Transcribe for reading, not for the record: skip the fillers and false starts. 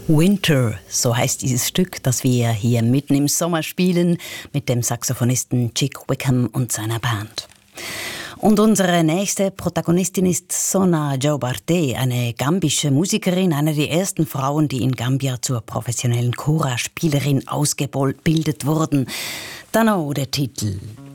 Winter, so heißt dieses Stück, das wir hier mitten im Sommer spielen, mit dem Saxophonisten Chick Wickham und seiner Band. Und unsere nächste Protagonistin ist Sona Diabaté, eine gambische Musikerin, eine der ersten Frauen, die in Gambia zur professionellen Kora-Spielerin ausgebildet wurden. Dann auch der Titel.